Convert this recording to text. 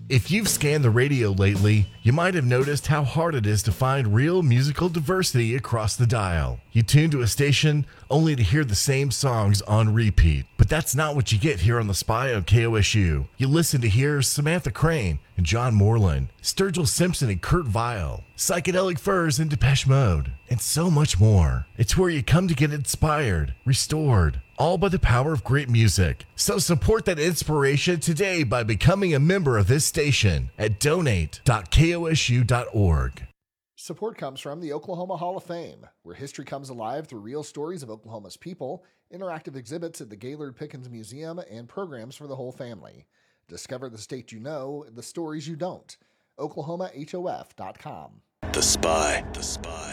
If you've scanned the radio lately, you might have noticed how hard it is to find real musical diversity across the dial. You tune to a station only to hear the same songs on repeat. But that's not what you get here on The Spy on KOSU. You listen to hear Samantha Crane and John Moreland, Sturgill Simpson and Kurt Vile, Psychedelic Furs and Depeche Mode, and so much more. It's where you come to get inspired, restored, all by the power of great music. So support that inspiration today by becoming a member of this station at donate.kosu.org. Support comes from the Oklahoma Hall of Fame, where history comes alive through real stories of Oklahoma's people, interactive exhibits at the Gaylord Pickens Museum, and programs for the whole family. Discover the state you know, the stories you don't. OklahomaHOF.com. The Spy.